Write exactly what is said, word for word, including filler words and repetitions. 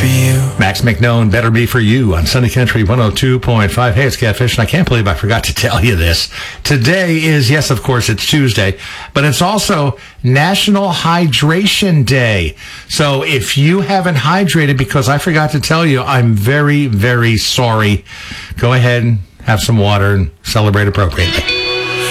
you. Max McKnone, Better Be For You on Sunny Country one oh two point five. Hey, it's Catfish, and I can't believe I forgot to tell you this. Today is, yes, of course, it's Tuesday, but it's also National Hydration Day. So if you haven't hydrated because I forgot to tell you, I'm very, very sorry. Go ahead and have some water and celebrate appropriately.